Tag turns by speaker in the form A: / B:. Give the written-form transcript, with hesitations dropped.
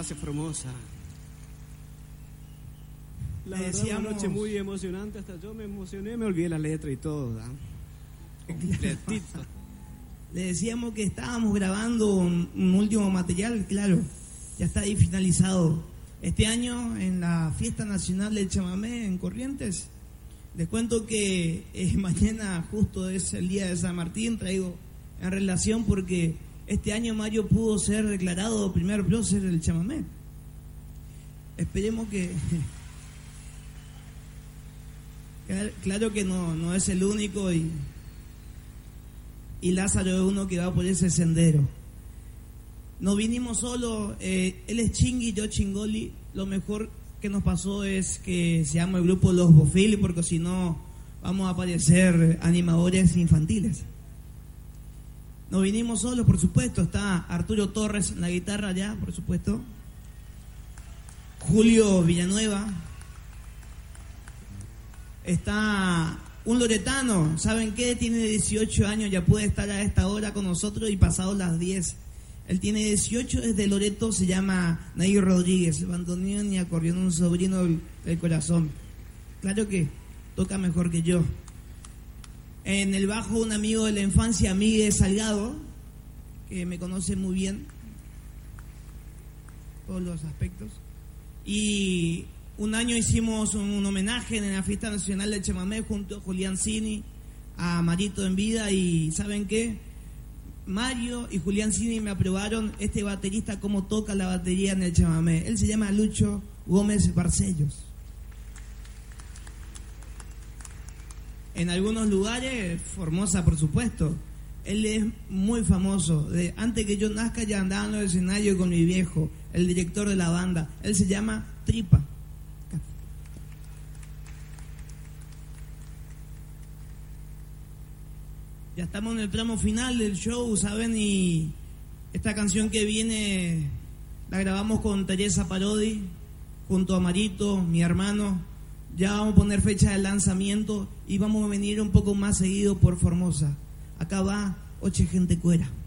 A: Gracias, Formosa.
B: La verdad, una noche muy emocionante, hasta yo me emocioné, me olvidé la letra y todo, ¿verdad? Completito.
C: Le decíamos que estábamos grabando un último material, claro, ya está ahí finalizado. Este año en la Fiesta Nacional del Chamamé en Corrientes, les cuento que mañana justo es el día de San Martín, traigo en relación porque este año Mario pudo ser declarado primer prócer del chamamé. Esperemos que... Claro que no es el único y Lázaro es uno que va por ese sendero. No vinimos solo, él es Chingui, yo Chingoli. Lo mejor que nos pasó es que se llama el grupo Los Bofili, porque si no vamos a parecer animadores infantiles. No vinimos solos, por supuesto, está Arturo Torres en la guitarra ya, por supuesto. Julio Villanueva. Está un loretano, ¿saben qué? Tiene 18 años, ya puede estar a esta hora con nosotros y pasado las 10. Él tiene 18, desde Loreto, se llama Nair Rodríguez, bandoneón y acordeón, un sobrino del corazón. Claro que toca mejor que yo. En el bajo, un amigo de la infancia, Miguel Salgado, que me conoce muy bien, todos los aspectos. Y un año hicimos un homenaje en la Fiesta Nacional del Chamamé junto a Julián Cini, a Marito en vida, y ¿saben qué? Mario y Julián Cini me aprobaron este baterista cómo toca la batería en el chamamé. Él se llama Lucho Gómez Barcellos. En algunos lugares, Formosa por supuesto, él es muy famoso. Antes que yo nazca ya andaba en el escenario con mi viejo, el director de la banda. Él se llama Tripa. Ya estamos en el tramo final del show, ¿saben? Y esta canción que viene la grabamos con Teresa Parodi, junto a Marito, mi hermano. Ya vamos a poner fecha de lanzamiento y vamos a venir un poco más seguido por Formosa. Acá va Oche Gente Cuera.